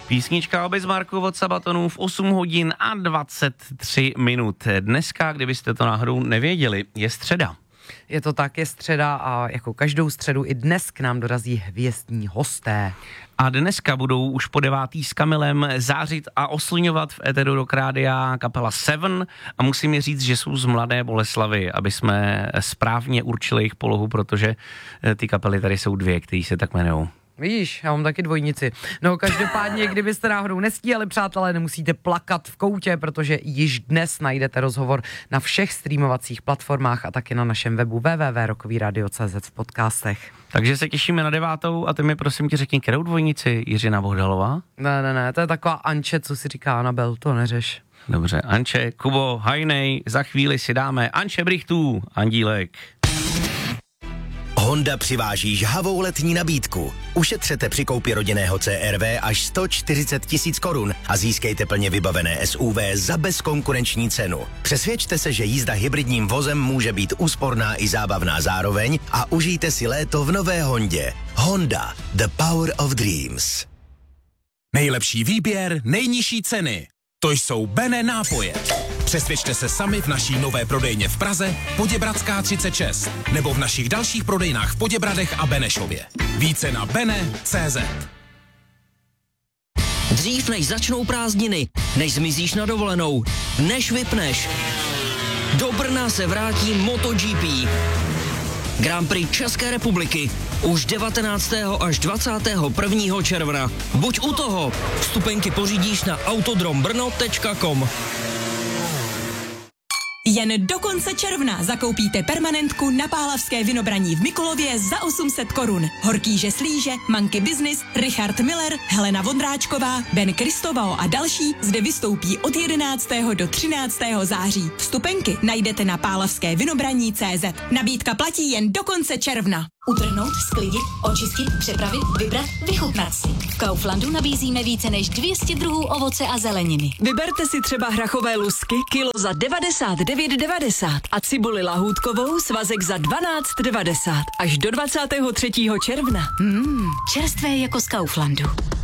Písnička o Bismarcku od Sabatonů v 8 hodin a 23 minut. Dneska, kdybyste to náhodou nevěděli, je středa. Je to tak, je středa a jako každou středu i dnes k nám dorazí hvězdní hosté. A dneska budou už po 9. s Kamilem zářit a oslňovat v éteru Rock Rádia kapela Seven a musím je říct, že jsou z Mladé Boleslavi, aby jsme správně určili jejich polohu, protože ty kapely tady jsou dvě, které se tak jmenují. Vidíš, já mám taky dvojnici. No každopádně, kdybyste náhodou nestíhali, přátelé, nemusíte plakat v koutě, protože již dnes najdete rozhovor na všech streamovacích platformách a taky na našem webu www.rockovyradio.cz v podcastech. Takže se těšíme na 9. a ty mi prosím tě řekni, kterou dvojnici, Jiřina Bohdalová? Ne, to je taková Anče, co si říká Anabel, to neřeš. Dobře, Anče, Kubo, hajnej, za chvíli si dáme Anče Brichtů, Andílek. Honda přiváží žhavou letní nabídku. Ušetřete při koupi rodinného CR-V až 140 000 korun a získejte plně vybavené SUV za bezkonkurenční cenu. Přesvědčte se, že jízda hybridním vozem může být úsporná i zábavná zároveň a užijte si léto v nové Hondě. Honda, the power of dreams. Nejlepší výběr, nejnižší ceny. To jsou Bene nápoje. Přesvědčte se sami v naší nové prodejně v Praze, Poděbradská 36, nebo v našich dalších prodejnách v Poděbradech a Benešově. Více na bene.cz. Dřív než začnou prázdniny, než zmizíš na dovolenou, než vypneš, do Brna se vrátí MotoGP. Grand Prix České republiky už 19. až 21. června. Buď u toho. Vstupenky pořídíš na autodrombrno.com. Jen do konce června zakoupíte permanentku na Pálavské Vinobraní v Mikulově za 800 korun. Horkýže Slíže, Manky Business, Richard Miller, Helena Vondráčková, Ben Kristovao a další zde vystoupí od 11. do 13. září. Vstupenky najdete na pálavskévinobraní.cz. Nabídka platí jen do konce června. Utrhnout, sklidit, očistit, přepravit, vybrat, vychutnat si. V Kauflandu nabízíme více než 200 druhů ovoce a zeleniny. Vyberte si třeba hrachové lusky kilo za 99,90 a cibuli lahůdkovou svazek za 12,90 až do 23. června. Čerstvé jako z Kauflandu.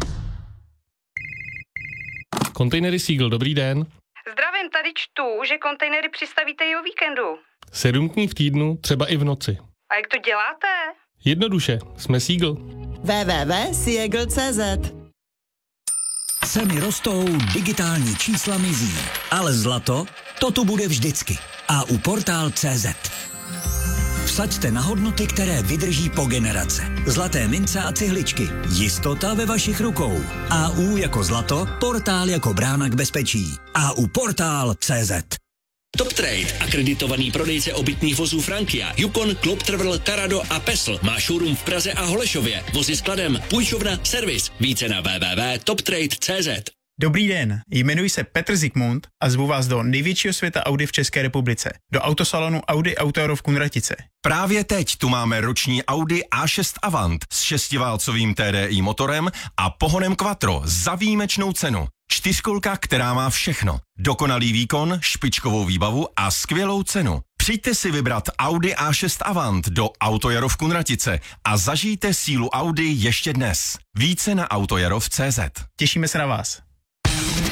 Kontejnery Seagull, dobrý den. Zdravím, tady čtu, že kontejnery přistavíte i o víkendu. 7 dní v týdnu, třeba i v noci. A jak to děláte? Jednoduše, jsme Seagull. www.seagull.cz. Ceny rostou, digitální čísla mizí, ale zlato, to tu bude vždycky. A u Portál.cz. Vsaďte na hodnoty, které vydrží po generace. Zlaté mince a cihličky. Jistota ve vašich rukou. AU jako zlato, Portál jako brána k bezpečí. AU Portál.cz. Top Trade, akreditovaný prodejce obytných vozů Frankia, Yukon, Kloptrvl, Tarado a Pesl. Má showroom v Praze a Holešově. Vozy skladem, půjčovna, servis. Více na www.toptrade.cz. Dobrý den, jmenuji se Petr Zikmund a zvu vás do největšího světa Audi v České republice, do autosalonu Audi Auto v Kunratice. Právě teď tu máme roční Audi A6 Avant s 6válcovým TDI motorem a pohonem Quattro za výjimečnou cenu. 4kolka, která má všechno. Dokonalý výkon, špičkovou výbavu a skvělou cenu. Přijďte si vybrat Audi A6 Avant do Autojaro v Kunratice a zažijte sílu Audi ještě dnes. Více na autojarov.cz. Těšíme se na vás.